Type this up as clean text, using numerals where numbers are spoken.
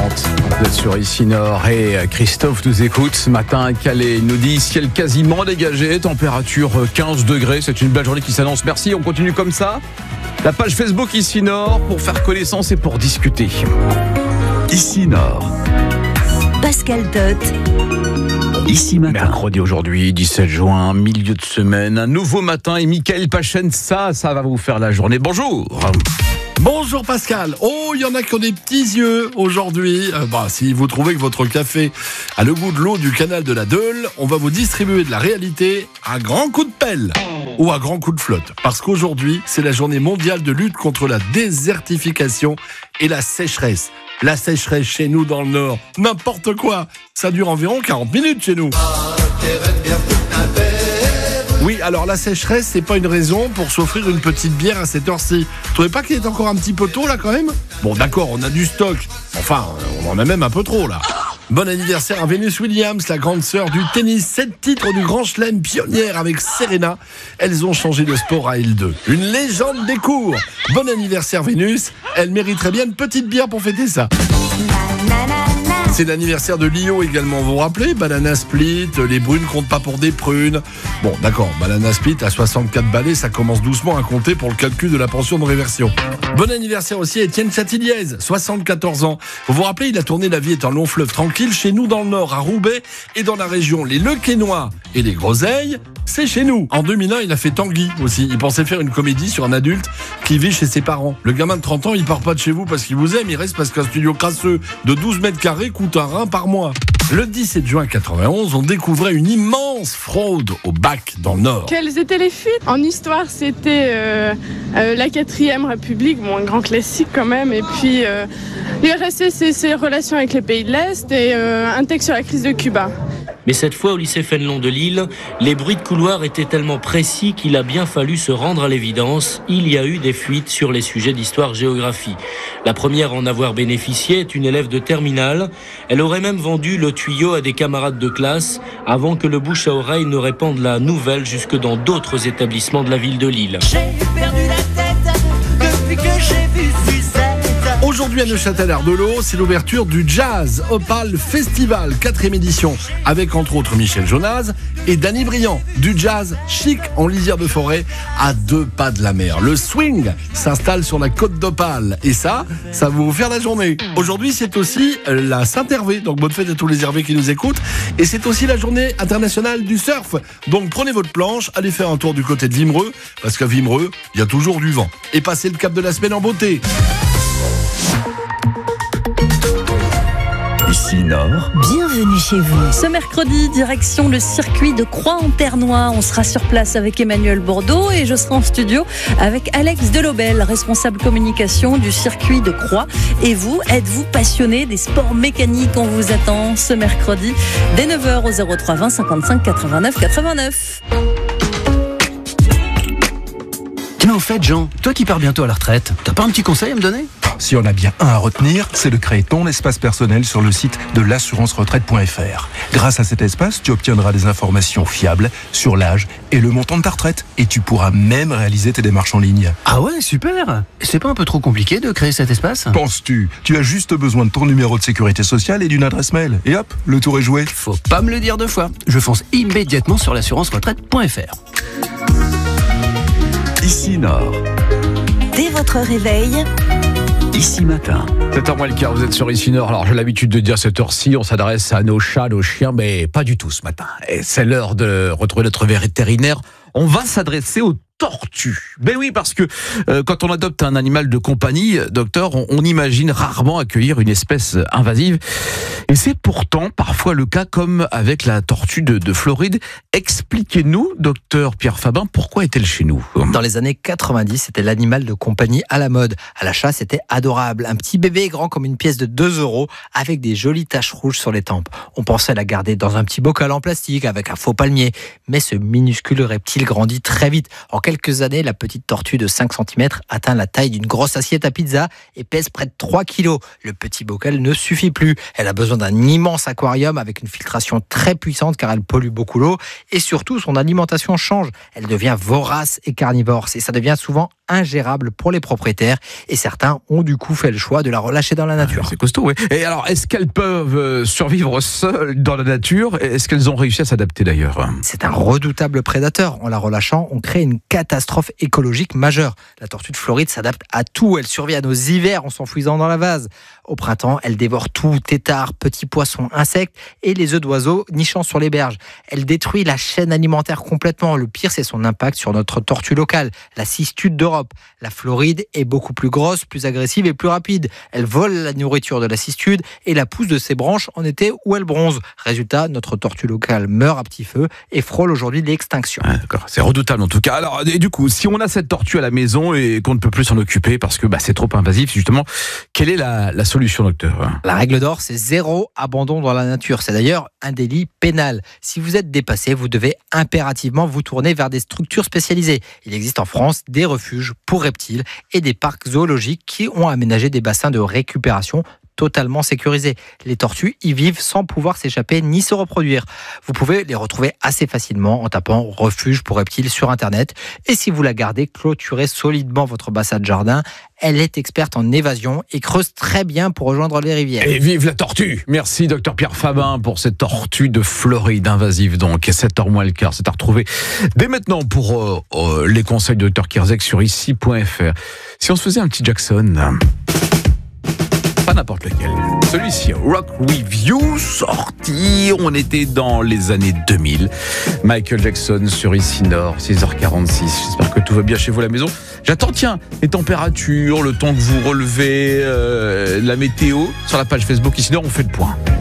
8h40. Vous êtes sur Ici Nord et Christophe nous écoute ce matin à Calais. Il nous dit ciel quasiment dégagé, température 15 degrés. C'est une belle journée qui s'annonce. Merci, on continue comme ça. La page Facebook Ici Nord pour faire connaissance et pour discuter. Ici Nord. Pascal Tot. Ici Matin. Mercredi aujourd'hui, 17 juin, milieu de semaine. Un nouveau matin et Mickaël Pachen, ça va vous faire la journée. Bonjour. Bonjour Pascal. Oh, il y en a qui ont des petits yeux aujourd'hui. Si vous trouvez que votre café a le goût de l'eau du canal de la Deule, on va vous distribuer de la réalité à grand coup de pelle ou à grand coup de flotte. Parce qu'aujourd'hui, c'est la journée mondiale de lutte contre la désertification et la sécheresse. La sécheresse chez nous dans le Nord, n'importe quoi. Ça dure environ 40 minutes chez nous. Oui, alors la sécheresse, c'est pas une raison pour s'offrir une petite bière à cette heure-ci. Vous trouvez pas qu'il est encore un petit peu tôt là quand même ? Bon d'accord, on a du stock. Enfin, on en a même un peu trop là. Bon anniversaire à Venus Williams, la grande sœur du tennis. 7 titres du Grand Chelem, pionnière avec Serena. Elles ont changé de sport à L2. Une légende des cours. Bon anniversaire Vénus. Elle mériterait bien une petite bière pour fêter ça. C'est l'anniversaire de Lio également, vous vous rappelez ? Banana Split, les brunes comptent pas pour des prunes. Bon, d'accord, Banana Split à 64 balais, ça commence doucement à compter pour le calcul de la pension de réversion. Bon anniversaire aussi à Étienne Chatiliez, 74 ans. Vous vous rappelez, il a tourné La vie est un long fleuve tranquille chez nous dans le Nord, à Roubaix, et dans la région les Lequesnois et les Groseilles, c'est chez nous. En 2001, il a fait Tanguy aussi. Il pensait faire une comédie sur un adulte qui vit chez ses parents. Le gamin de 30 ans, il part pas de chez vous parce qu'il vous aime, il reste parce qu'un studio crasseux de 12 mètres carrés coûte un rein par mois. Le 17 juin 91, on découvrait une immense fraude au bac dans le Nord. Quelles étaient les fuites ? En histoire, c'était la 4e République, un grand classique quand même, et puis l'URSS, ses relations avec les pays de l'Est, et un texte sur la crise de Cuba. Mais cette fois, au lycée Fénelon de Lille, les bruits de couloir étaient tellement précis qu'il a bien fallu se rendre à l'évidence. Il y a eu des fuites sur les sujets d'histoire-géographie. La première à en avoir bénéficié est une élève de terminale. Elle aurait même vendu le tuyau à des camarades de classe avant que le bouche à oreille ne répande la nouvelle jusque dans d'autres établissements de la ville de Lille. J'ai perdu la tête depuis que j'ai vu Suzette. Aujourd'hui à Neuchâtel-Ardelot, c'est l'ouverture du Jazz Opal Festival, 4e édition, avec entre autres Michel Jonas et Danny Briand. Du jazz chic en lisière de forêt, à 2 pas de la mer. Le swing s'installe sur la côte d'Opale. Et ça va vous faire la journée. Aujourd'hui, c'est aussi la Saint-Hervé. Donc bonne fête à tous les Hervés qui nous écoutent. Et c'est aussi la journée internationale du surf. Donc prenez votre planche, allez faire un tour du côté de Vimereux, parce qu'à Vimereux, il y a toujours du vent. Et passez le cap de la semaine en beauté. Ici Nord. Bienvenue chez vous. Ce mercredi, direction le circuit de Croix-en-Ternois. On sera sur place avec Emmanuel Bordeaux et je serai en studio avec Alex Delobel, responsable communication du circuit de Croix. Et vous, êtes-vous passionné des sports mécaniques ? On vous attend ce mercredi dès 9h au 03 20 55 89 89. Tiens, au fait, Jean, toi qui pars bientôt à la retraite, t'as pas un petit conseil à me donner ? Si on a bien un à retenir, c'est de créer ton espace personnel sur le site de l'assurance-retraite.fr. Grâce à cet espace, tu obtiendras des informations fiables sur l'âge et le montant de ta retraite. Et tu pourras même réaliser tes démarches en ligne. Ah ouais, super ! C'est pas un peu trop compliqué de créer cet espace ? Penses-tu ? Tu as juste besoin de ton numéro de sécurité sociale et d'une adresse mail. Et hop, le tour est joué. Faut pas me le dire 2 fois. Je fonce immédiatement sur l'assurance-retraite.fr. Ici Nord. Dès votre réveil, Ici Matin. 7h moins le quart, vous êtes sur Ici Nord. Alors j'ai l'habitude de dire cette heure-ci, on s'adresse à nos chats, nos chiens, mais pas du tout ce matin. Et c'est l'heure de retrouver notre vétérinaire. On va s'adresser aux tortues. Ben oui, parce que quand on adopte un animal de compagnie, docteur, on imagine rarement accueillir une espèce invasive. Et c'est pourtant parfois le cas, comme avec la tortue de Floride. Expliquez-nous, docteur Pierre Fabin, pourquoi est-elle chez nous ? Dans les années 90, c'était l'animal de compagnie à la mode. À l'achat, c'était adorable. Un petit bébé grand comme une pièce de 2 €, avec des jolies taches rouges sur les tempes. On pensait la garder dans un petit bocal en plastique avec un faux palmier. Mais ce minuscule reptile grandit très vite. En quelques années, la petite tortue de 5 cm atteint la taille d'une grosse assiette à pizza et pèse près de 3 kg. Le petit bocal ne suffit plus. Elle a besoin d'un immense aquarium avec une filtration très puissante car elle pollue beaucoup l'eau. Et surtout, son alimentation change. Elle devient vorace et carnivore. Et ça devient souvent ingérable pour les propriétaires et certains ont du coup fait le choix de la relâcher dans la nature. C'est costaud, oui. Et alors, est-ce qu'elles peuvent survivre seules dans la nature? Est-ce qu'elles ont réussi à s'adapter d'ailleurs? C'est un redoutable prédateur. En la relâchant, on crée une catastrophe écologique majeure. La tortue de Floride s'adapte à tout. Elle survit à nos hivers en s'enfouissant dans la vase. Au printemps, elle dévore tout, têtards, petits poissons, insectes et les œufs d'oiseaux nichant sur les berges. Elle détruit la chaîne alimentaire complètement. Le pire, c'est son impact sur notre tortue locale, la cistude d'Europe. La Floride est beaucoup plus grosse, plus agressive et plus rapide. Elle vole la nourriture de la cistude et la pousse de ses branches en été où elle bronze. Résultat, notre tortue locale meurt à petit feu et frôle aujourd'hui l'extinction. D'accord, c'est redoutable en tout cas. Alors, et du coup, si on a cette tortue à la maison et qu'on ne peut plus s'en occuper parce que c'est trop invasif, justement, quelle est la solution, docteur? La règle d'or, c'est 0 abandon dans la nature. C'est d'ailleurs un délit pénal. Si vous êtes dépassé, vous devez impérativement vous tourner vers des structures spécialisées. Il existe en France des refuges pour reptiles et des parcs zoologiques qui ont aménagé des bassins de récupération totalement sécurisés. Les tortues y vivent sans pouvoir s'échapper ni se reproduire. Vous pouvez les retrouver assez facilement en tapant refuge pour reptiles sur Internet. Et si vous la gardez, clôturez solidement votre bassin de jardin. Elle est experte en évasion et creuse très bien pour rejoindre les rivières. Et vive la tortue! Merci, docteur Pierre Fabin, pour cette tortue de Floride invasive. Donc, 7h moins le quart, c'est à retrouver dès maintenant pour les conseils de docteur Kierzek sur ici.fr. Si on se faisait un petit Jackson... Pas n'importe lequel. Celui-ci, Rock With You, sorti, on était dans les années 2000. Michael Jackson sur Ici Nord, 6h46. J'espère que tout va bien chez vous à la maison. J'attends, les températures, le temps que vous relevez, la météo. Sur la page Facebook Ici Nord, on fait le point.